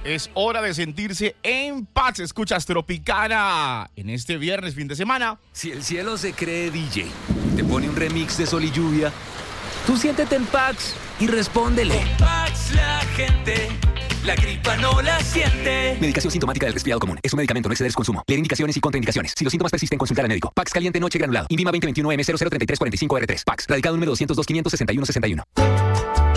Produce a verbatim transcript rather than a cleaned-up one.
Es hora de sentirse en paz. Escuchas Tropicana en este viernes, fin de semana. Si el cielo se cree D J, te pone un remix de Sol y Lluvia, tú siéntete en Pax y respóndele. Con Pax la gente, la gripa no la siente. Medicación sintomática del resfriado común. Es un medicamento, no exceder su consumo. Leer indicaciones y contraindicaciones. Si los síntomas persisten, consultar al médico. Pax caliente noche granulado. Invima veinte veintiuno M cero cero treinta y tres cuarenta y cinco R tres. Pax. Radicado número doscientos dos, quinientos sesenta y uno sesenta y uno.